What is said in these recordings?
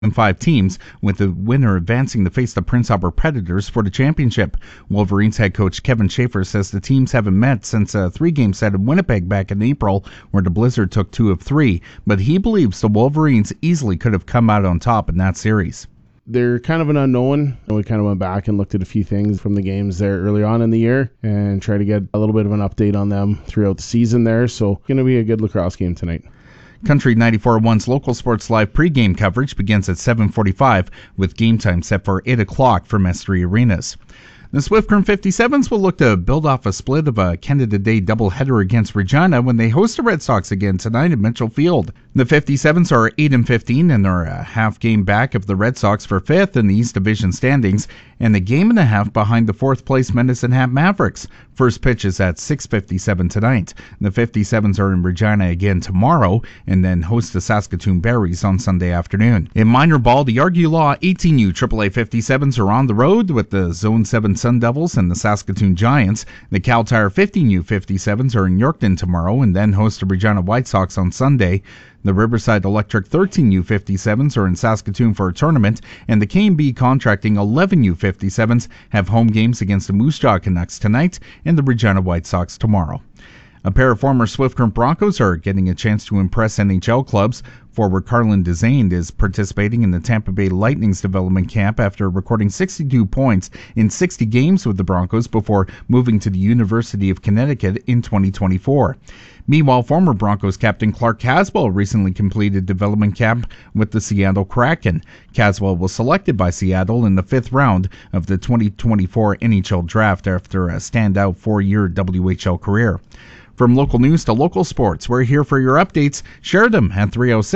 and 5 teams, with the winner advancing to face the Prince Albert Predators for the championship. Wolverines head coach Kevin Schaefer says the teams haven't met since a 3-game set in Winnipeg back in April, where the Blizzard took 2 of 3, but he believes the Wolverines easily could have come out on top in that series. They're kind of an unknown. We kind of went back and looked at a few things from the games there early on in the year and try to get a little bit of an update on them throughout the season there. So going to be a good lacrosse game tonight. Country 94.1's Local Sports Live pregame coverage begins at 7:45 with game time set for 8 o'clock from S3 Arenas. The Swift Current 57s will look to build off a split of a Canada Day doubleheader against Regina when they host the Red Sox again tonight at Mitchell Field. The 57s are 8-15 and are a half game back of the Red Sox for 5th in the East Division standings and a game and a half behind the 4th place Medicine Hat Mavericks. First pitch is at 6:57 tonight. The 57s are in Regina again tomorrow and then host the Saskatoon Berries on Sunday afternoon. In minor ball, the Argue-Law 18U AAA 57s are on the road with the Zone 7 Sun Devils and the Saskatoon Giants. The Cal Tire 15U 57s are in Yorkton tomorrow and then host the Regina White Sox on Sunday. The Riverside Electric 13U 57s are in Saskatoon for a tournament, and the K&B Contracting 11U 57s have home games against the Moose Jaw Canucks tonight and the Regina White Sox tomorrow. A pair of former Swift Current Broncos are getting a chance to impress NHL clubs. Forward Carlin Desain is participating in the Tampa Bay Lightning's development camp after recording 62 points in 60 games with the Broncos before moving to the University of Connecticut in 2024. Meanwhile, former Broncos captain Clark Caswell recently completed development camp with the Seattle Kraken. Caswell was selected by Seattle in the 5th round of the 2024 NHL draft after a standout 4-year WHL career. From local news to local sports, we're here for your updates. Share them at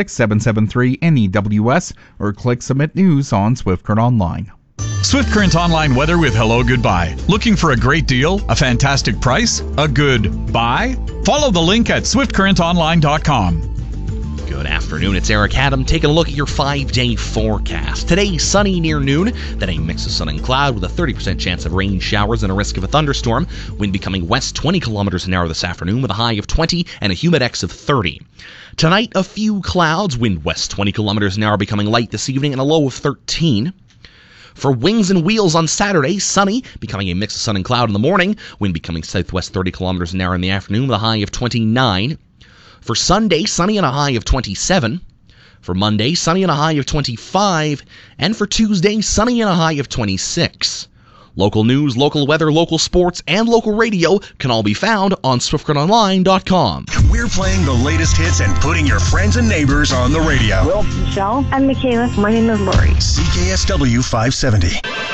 306-773-NEWS or click Submit News on Swift Current Online. Swift Current Online weather with Hello Goodbye. Looking for a great deal, a fantastic price, a good buy? Follow the link at swiftcurrentonline.com. Good afternoon, it's Eric Adam taking a look at your 5-day forecast. Today, sunny near noon, then a mix of sun and cloud with a 30% chance of rain showers and a risk of a thunderstorm. Wind becoming west 20 kilometers an hour this afternoon with a high of 20 and a humidex of 30. Tonight, a few clouds, wind west 20 kilometers an hour becoming light this evening and a low of 13. For Wings and Wheels on Saturday, sunny, becoming a mix of sun and cloud in the morning. Wind becoming southwest 30 kilometers an hour in the afternoon with a high of 29. For Sunday, sunny and a high of 27. For Monday, sunny and a high of 25. And for Tuesday, sunny and a high of 26. Local news, local weather, local sports, and local radio can all be found on SwiftCurrentOnline.com. We're playing the latest hits and putting your friends and neighbors on the radio. Well, Michelle. I'm Michaela. My name is Lori. CKSW 570.